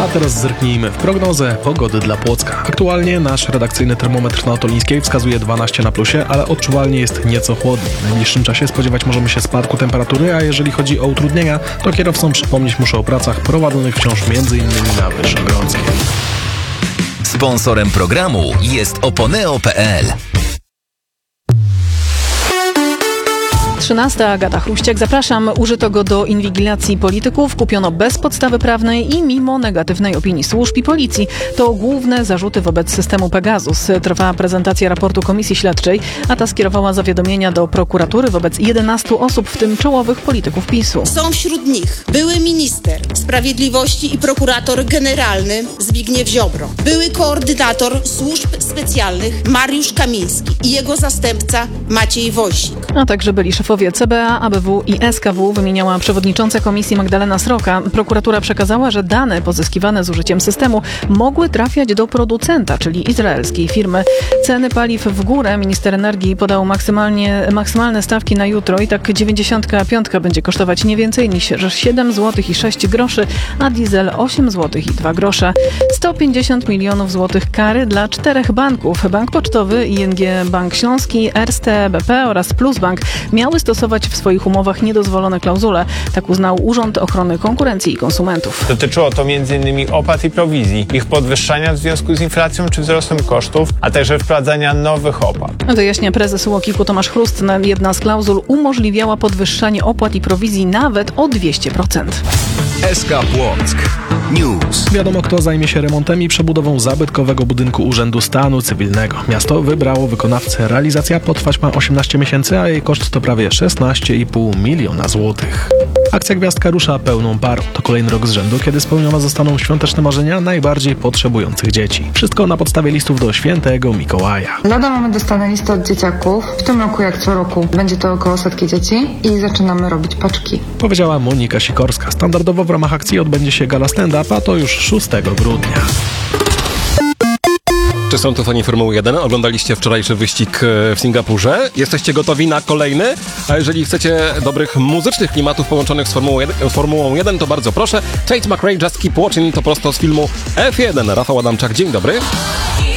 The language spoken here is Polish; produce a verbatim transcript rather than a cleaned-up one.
A teraz zerknijmy w prognozę pogody dla Płocka. Aktualnie nasz redakcyjny termometr na Otolińskiej wskazuje dwanaście na plusie, ale odczuwalnie jest nieco chłodniej. W najbliższym czasie spodziewać możemy się spadku temperatury, a jeżeli chodzi o utrudnienia, to kierowcom przypomnieć muszę o pracach prowadzonych wciąż m.in. na Wyszogrodzkiej. Sponsorem programu jest oponeo kropka pe el. trzynasta. Agata Chruściak. Zapraszam. Użyto go do inwigilacji polityków. Kupiono bez podstawy prawnej i mimo negatywnej opinii służb i policji. To główne zarzuty wobec systemu Pegasus. Trwa prezentacja raportu Komisji Śledczej, a ta skierowała zawiadomienia do prokuratury wobec jedenastu osób, w tym czołowych polityków PiSu. Są wśród nich były minister sprawiedliwości i prokurator generalny Zbigniew Ziobro, były koordynator służb specjalnych Mariusz Kamiński i jego zastępca Maciej Wojsik. A także byli szefowie C B A, A B W i S K W, wymieniała przewodnicząca komisji Magdalena Sroka. Prokuratura przekazała, że dane pozyskiwane z użyciem systemu mogły trafiać do producenta, czyli izraelskiej firmy. Ceny paliw w górę. Minister energii podał maksymalnie, maksymalne stawki na jutro i tak dziewięćdziesiątka piątka będzie kosztować nie więcej niż siedem złotych i sześć groszy, a diesel osiem złotych i dwa grosze. sto pięćdziesiąt milionów złotych kary dla czterech banków. Bank Pocztowy, I N G Bank Śląski, Erste, B P oraz Plusbank miały stosować w swoich umowach niedozwolone klauzule. Tak uznał Urząd Ochrony Konkurencji i Konsumentów. Dotyczyło to między innymi opłat i prowizji, ich podwyższania w związku z inflacją czy wzrostem kosztów, a także wprowadzania nowych opłat. Wyjaśnia prezes UOKiK-u Tomasz Chrust. Jedna z klauzul umożliwiała podwyższanie opłat i prowizji nawet o dwieście procent. S K Płock News. Wiadomo, kto zajmie się remontem i przebudową zabytkowego budynku Urzędu Stanu Cywilnego. Miasto wybrało wykonawcę. Realizacja potrwać ma osiemnaście miesięcy, a jej koszt to prawie szesnaście i pół miliona złotych. Akcja Gwiazdka rusza pełną parą. To kolejny rok z rzędu, kiedy spełnione zostaną świąteczne marzenia najbardziej potrzebujących dzieci. Wszystko na podstawie listów do świętego Mikołaja. Lada mamy dostanę listę od dzieciaków. W tym roku, jak co roku, będzie to około setki dzieci i zaczynamy robić paczki. Powiedziała Monika Sikorska. Standardowo w ramach akcji odbędzie się gala stand-up, a to już szóstego grudnia. Czy są to fani Formuły jeden? Oglądaliście wczorajszy wyścig w Singapurze? Jesteście gotowi na kolejny? A jeżeli chcecie dobrych muzycznych klimatów połączonych z Formułą jeden, Formułą jeden to bardzo proszę. Tate McRae, Just Keep Watching to prosto z filmu F jeden. Rafał Adamczak, dzień dobry.